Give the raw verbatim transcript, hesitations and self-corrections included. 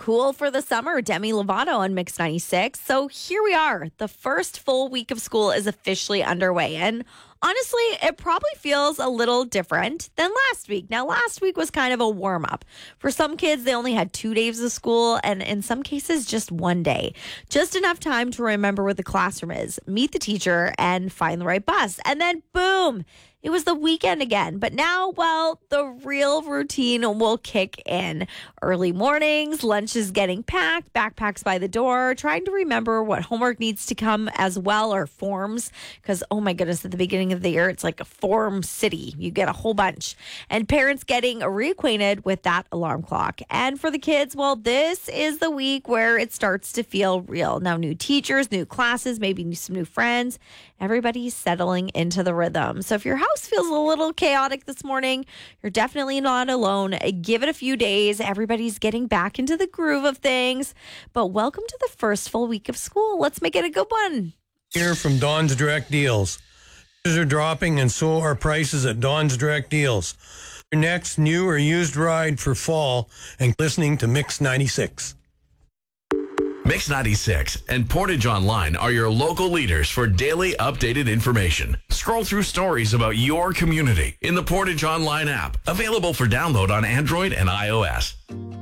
cool for the summer. Demi Lovato on Mix ninety-six. So here we are. The first full week of school is officially underway. And honestly, it probably feels a little different than last week. Now, last week was kind of a warm up. For some kids, they only had two days of school, and in some cases, just one day. Just enough time to remember where the classroom is, meet the teacher, and find the right bus. And then, boom, it was the weekend again. But now, well, the real routine will kick in. Early mornings, lunch is getting packed, backpacks by the door, trying to remember what homework needs to come as well, or forms. Because, oh my goodness, at the beginning of the year, it's like a form city. You get a whole bunch. And parents getting reacquainted with that alarm clock. And for the kids, well, this is the week where it starts to feel real. Now, new teachers, new classes, maybe some new friends. Everybody's settling into the rhythm. So if your house feels a little chaotic this morning, you're definitely not alone. Give it a few days. Everybody's getting back into the groove of things. But welcome to the first full week of school. Let's make it a good one. Here from Don's Direct Deals. Prices are dropping, and so are prices at Don's Direct Deals. Your next new or used ride for fall, and listening to Mix ninety-six. Mix ninety-six and Portage Online are your local leaders for daily updated information. Scroll through stories about your community in the Portage Online app, available for download on Android and iOS.